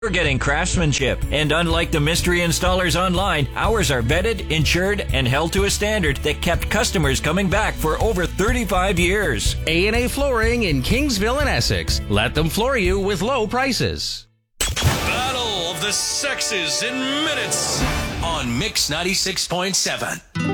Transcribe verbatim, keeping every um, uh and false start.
We're getting craftsmanship, and unlike the mystery installers online, ours are vetted, insured, and held to a standard that kept customers coming back for over thirty-five years. A and A Flooring in Kingsville and Essex. Let them floor you with low prices. Battle of the Sexes in minutes on Mix ninety-six point seven.